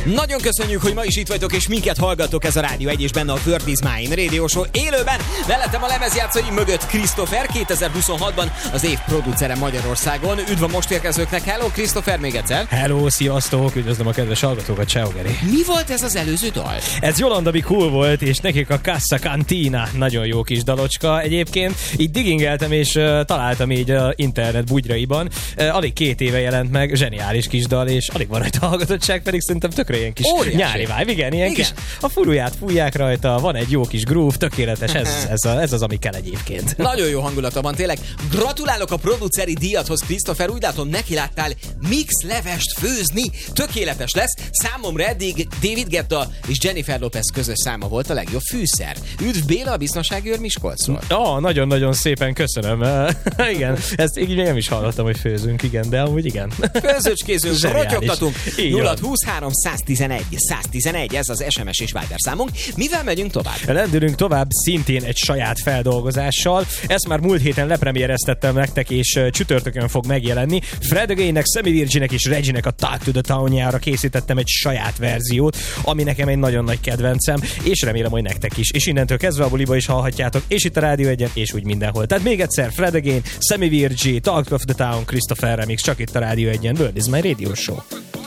Nagyon köszönjük, hogy ma is itt vagytok, és minket hallgatok, ez a Rádió 1 és benne a World is Mine Radio Show élőben. Mellettem a lemezjátszói mögött Christopher, 2026-ban az év producere Magyarországon. Üdv a most érkezőknek, hello Christopher, még egyszer. Hello, sziasztok, üdvözlöm a kedves hallgatókat, ciao Geri. Mi volt ez az előző dal? Ez Yolanda Be Cool volt, és nekik a Casa Cantina, nagyon jó kis dalocska. Egyébként így diggingeltem, és találtam így a internet bugyraiban. Alig 2 éve jelent meg, zseniális kis dal, és alig van rajta hallgatottság, pedig szerintem tökre ilyen kis nyári vibe. Igen, ilyen kis, a furuját fújják rajta, van egy jó kis groove, tökéletes, ez az, ami kell egyébként. Nagyon jó hangulata van, tényleg. Gratulálok a produceri díjadhoz, Christopher, úgy látom, neki láttál mix levest főzni, tökéletes lesz. Számomra eddig David Guetta és Jennifer Lopez közös száma volt a legjobb fűszer. Üdv Béla, a biztonsági őr Miskolcról. Nagyon-nagyon szépen köszönöm. Igen, ezt így nem is hallottam, hogy főzünk, igen, de amúgy igen. Főzőcskézünk, rotyogtatunk. 0-23 111, ez az SMS és Viber számunk. Mivel megyünk tovább? Lendülünk tovább szintén egy saját feldolgozással. Ezt már múlt héten lepremiereztettem nektek, és csütörtökön fog megjelenni. Fred Again-nek, Sammy Virginek és Reginek a Talk to the Town-jára készítettem egy saját verziót, ami nekem egy nagyon nagy kedvencem, és remélem, hogy nektek is. És innentől kezdve a buliba is hallhatjátok, és itt a Rádió 1-en, és úgy mindenhol. Tehát még egyszer, Fred Again, Sammy Virgi, Talk to the Town, Christopher Remix, csak itt a Rádió 1-en, World is my Radio Show.